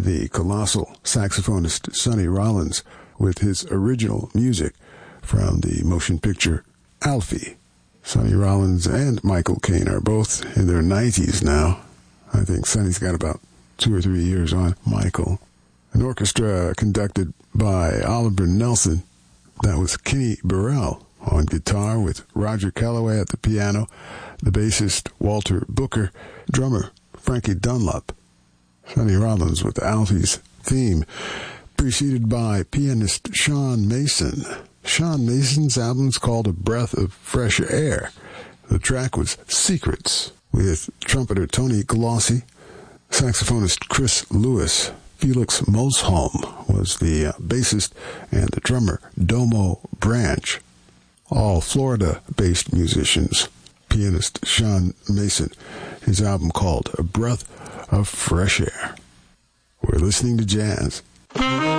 the colossal saxophonist Sonny Rollins with his original music from the motion picture Alfie. Sonny Rollins and Michael Caine are both in their 90s now. I think Sonny's got about 2 or 3 years on Michael. An orchestra conducted by Oliver Nelson. That was Kenny Burrell on guitar with Roger Calloway at the piano, the bassist Walter Booker, drummer Frankie Dunlop. Sonny Rollins with Alfie's theme, preceded by pianist Sean Mason. Sean Mason's album's called A Breath of Fresh Air. The track was Secrets, with trumpeter Tony Glossi, saxophonist Chris Lewis. Felix Mosholm was the bassist, and the drummer Domo Branch. All Florida-based musicians. Pianist Sean Mason, his album called A Breath of Fresh Air. We're listening to jazz.